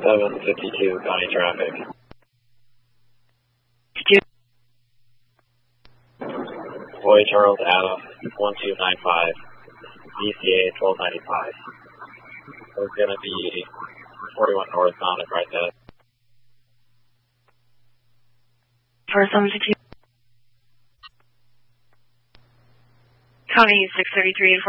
752 County Traffic. Boy Charles Adam, 1295, DCA 1295. There's going to be 41 northbound at right there. For 752. County 633